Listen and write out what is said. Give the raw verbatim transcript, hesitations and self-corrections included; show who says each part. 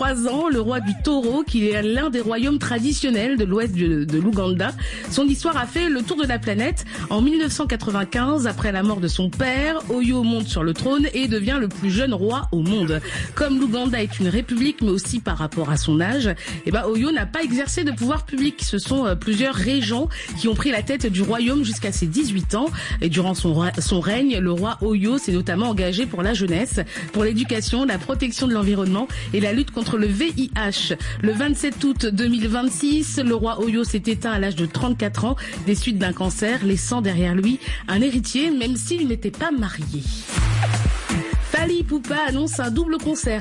Speaker 1: trois ans, le roi du taureau, qui est l'un des royaumes traditionnels de l'ouest de, de l'Ouganda. Son histoire a fait le tour de la planète. En mille neuf cent quatre-vingt-quinze, après la mort de son père, Oyo monte sur le trône et devient le plus jeune roi au monde. Comme l'Ouganda est une république, mais aussi par rapport à son âge, eh ben, Oyo n'a pas exercé de pouvoir public. Ce sont euh, plusieurs régents qui ont pris la tête du royaume jusqu'à ses dix-huit ans. Et durant son, son règne, le roi Oyo s'est notamment engagé pour la jeunesse, pour l'éducation, la protection de l'environnement et la lutte contre le V I H. Le vingt-sept août deux mille vingt-six, le roi Oyo s'est éteint à l'âge de trente-quatre ans des suites d'un cancer, laissant derrière lui un héritier, même s'il n'était pas marié. Fally Ipupa annonce un double concert.